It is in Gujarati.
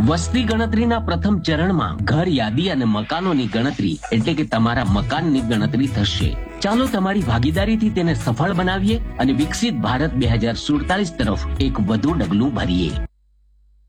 વસ્તી ગણતરીના પ્રથમ ચરણમાં ઘર યાદી અને મકાનોની ગણતરી એટલે કે તમારા મકાનની ગણતરી થશે. ચાલો તમારી ભાગીદારીથી તેને સફળ બનાવીએ અને વિકસિત ભારત 2047 તરફ એક વધુ ડગલું ભરીએ.